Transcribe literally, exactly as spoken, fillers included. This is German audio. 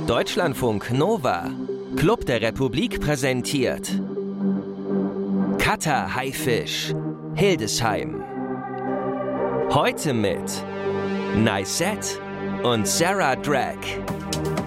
Deutschlandfunk Nova, Club der Republik präsentiert Cutter Haifisch, Hildesheim. Heute mit Nicette und Sarah Drag.